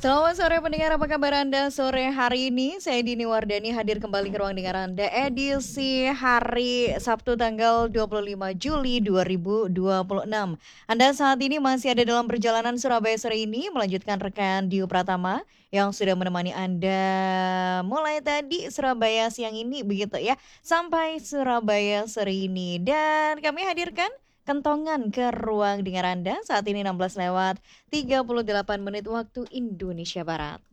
Selamat sore pendengar, apa kabar Anda sore hari ini? Saya Dini Wardani hadir kembali ke ruang dengar Anda edisi hari Sabtu tanggal 25 Juli 2026. Anda saat ini masih ada dalam perjalanan Surabaya sore ini melanjutkan rekan Dio Pratama yang sudah menemani Anda mulai tadi Surabaya siang ini begitu ya sampai Surabaya sore ini. Dan kami hadirkan kentongan ke ruang dengar Anda saat ini 16 lewat 38 menit waktu Indonesia Barat.